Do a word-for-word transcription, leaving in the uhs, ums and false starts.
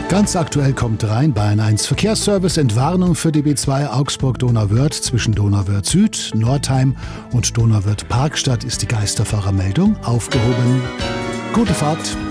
Ganz aktuell kommt rein Bayern eins Verkehrsservice, Entwarnung für die B zwei Augsburg-Donauwörth zwischen Donauwörth Süd, Nordheim und Donauwörth Parkstadt ist die Geisterfahrermeldung aufgehoben. Gute Fahrt!